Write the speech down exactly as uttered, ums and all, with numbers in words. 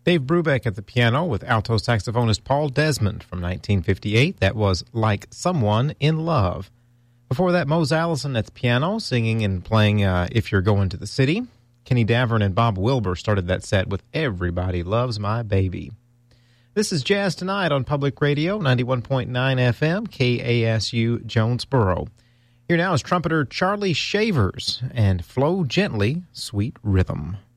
Dave Brubeck at the piano with alto saxophonist Paul Desmond from nineteen fifty-eight. That was Like Someone in Love. Before that, Mose Allison at the piano, singing and playing uh, If You're Going to the City. Kenny Davern and Bob Wilbur started that set with Everybody Loves My Baby. This is Jazz Tonight on Public Radio, ninety-one point nine F M, K A S U Jonesboro. Here now is trumpeter Charlie Shavers and Flow Gently, Sweet Rhythm.